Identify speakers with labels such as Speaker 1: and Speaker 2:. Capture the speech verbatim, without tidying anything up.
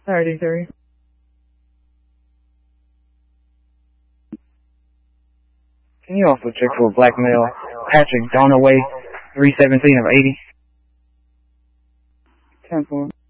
Speaker 1: thirty-three.
Speaker 2: Can you also check for black male Patrick Donaway, three seventeen of eighty?
Speaker 1: ten four.